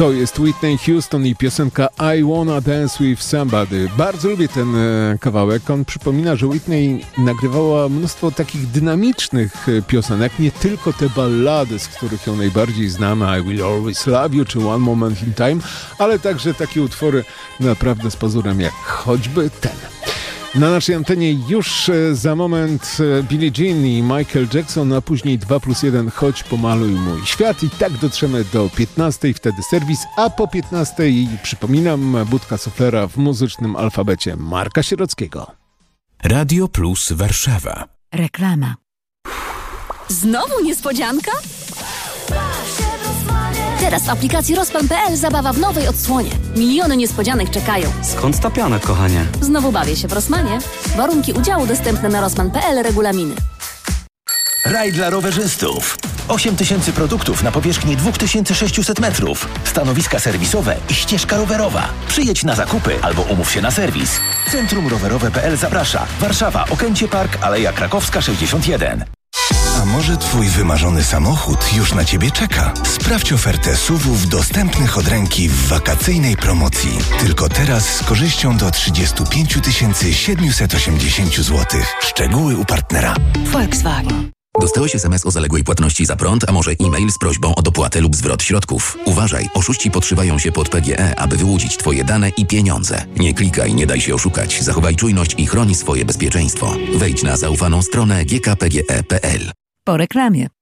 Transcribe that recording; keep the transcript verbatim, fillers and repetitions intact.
To jest Whitney Houston i piosenka I Wanna Dance With Somebody. Bardzo lubię ten e, kawałek. On przypomina, że Whitney nagrywała mnóstwo takich dynamicznych e, piosenek, nie tylko te ballady, z których ją najbardziej znamy, I Will Always Love You czy One Moment in Time, ale także takie utwory naprawdę z pazurem, jak choćby ten. Na naszej antenie już e, za moment e, Billie Jean i Michael Jackson, a później dwa plus jeden Chodź pomaluj mój świat i tak dotrzemy do piętnastej, wtedy serwis, a po piętnastej przypominam budka suflera w muzycznym alfabecie Marka Sierockiego. Radio Plus Warszawa. Reklama. Znowu niespodzianka? Teraz w aplikacji Rozpan kropka pe el zabawa w nowej odsłonie. Miliony niespodzianek czekają. Skąd ta piana, kochanie? Znowu bawię się w Rossmanie. Warunki udziału dostępne na rozpan kropka pe el, regulaminy. Raj dla rowerzystów. osiem tysięcy produktów na powierzchni dwa tysiące sześćset metrów. Stanowiska serwisowe i ścieżka rowerowa. Przyjedź na zakupy albo umów się na serwis. Centrum Rowerowe kropka pe el zaprasza. Warszawa, Okęcie Park, Aleja Krakowska sześćdziesiąt jeden. A może twój wymarzony samochód już na ciebie czeka? Sprawdź ofertę S U V-ów dostępnych od ręki w wakacyjnej promocji. Tylko teraz z korzyścią do trzydzieści pięć tysięcy siedemset osiemdziesiąt złotych. Szczegóły u partnera. Volkswagen. Dostałeś es em es o zaległej płatności za prąd, a może e-mail z prośbą o dopłatę lub zwrot środków. Uważaj, oszuści podszywają się pod P G E, aby wyłudzić twoje dane i pieniądze. Nie klikaj, nie daj się oszukać. Zachowaj czujność i chroni swoje bezpieczeństwo. Wejdź na zaufaną stronę g k p g e kropka p l. Po reklamie.